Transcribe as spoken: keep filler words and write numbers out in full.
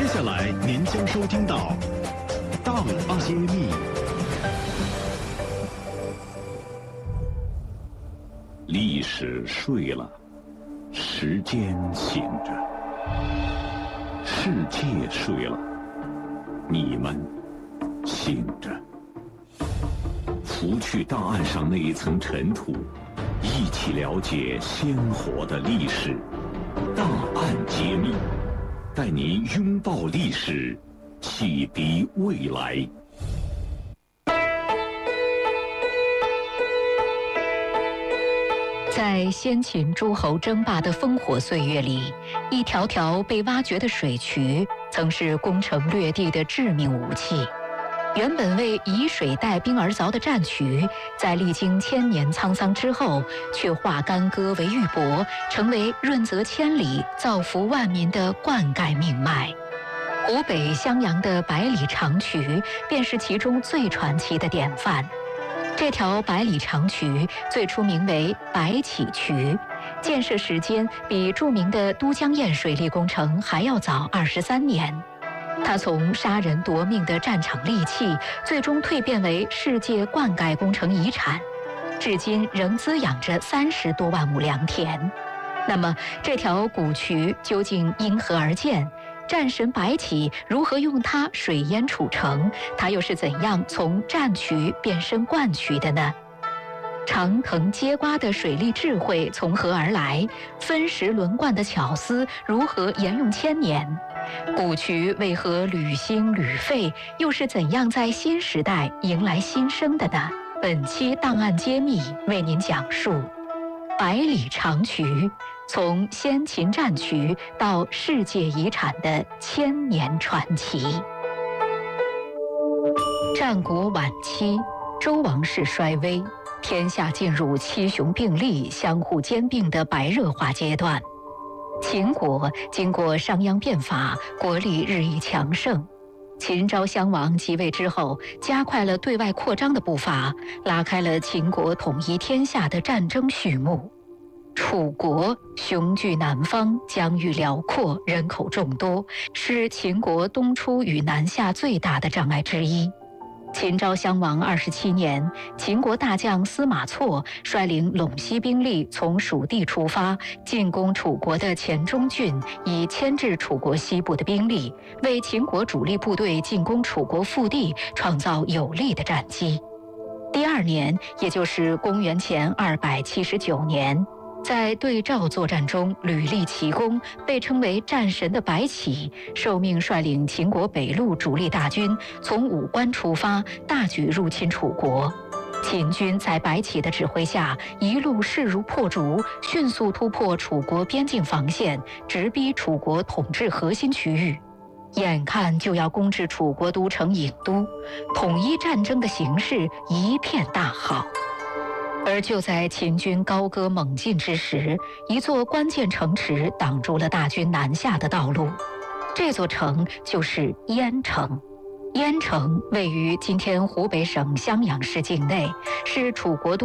下来您将收听到《档案揭秘》。历史睡了，时间醒着，世界睡了，你们醒着。拂去档案上那一层尘土，一起了解鲜活的历史。档案揭秘，带您拥抱历史，启迪未来。 在先秦诸侯争霸的烽火岁月里，一条条被挖掘的水渠曾是攻城略地的致命武器。原本为以水带兵而凿的战渠，在历经千年沧桑之后，却化干戈为玉帛，成为润泽千里、造福万民的灌溉命脉。湖北襄阳的百里长渠便是其中最传奇的典范。这条百里长渠最初名为白起渠，建设时间比著名的都江堰水利工程还要早二十三年。它从杀人夺命的战场利器，最终蜕变为世界灌溉工程遗产，至今仍滋养着三十多万亩良田。那么，这条古渠究竟因何而建？战神白起如何用它水淹楚城？他又是怎样从战渠变身灌渠的呢？长藤接瓜的水利智慧从何而来？分时轮灌的巧思如何沿用千年？古渠为何屡兴屡废？又是怎样在新时代迎来新生的呢？本期档案揭秘为您讲述百里长渠，从先秦战渠到世界遗产的千年传奇。战国晚期，周王室衰微，天下进入七雄并立、相互兼并的白热化阶段。秦国经过商鞅变法，国力日益强盛。秦昭襄王即位之后，加快了对外扩张的步伐，拉开了秦国统一天下的战争序幕。楚国雄踞南方，疆域辽阔，人口众多，是秦国东出与南下最大的障碍之一。秦昭襄王二十七年，秦国大将司马错率领陇西兵力从蜀地出发，进攻楚国的黔中郡，以牵制楚国西部的兵力，为秦国主力部队进攻楚国腹地创造有利的战机。第二年，也就是公元前二百七十九年，在对赵作战中屡立奇功，被称为战神的白起，受命率领秦国北路主力大军从武关出发，大举入侵楚国。秦军在白起的指挥下，一路势如破竹，迅速突破楚国边境防线，直逼楚国统治核心区域。眼看就要攻至楚国都城郢都，统一战争的形势一片大好。而就在秦军高歌猛进之时，一座关键城池挡住了大军南下的道路。这座城就是鄢城。鄢城位于今天湖北省襄阳市境内，是楚国都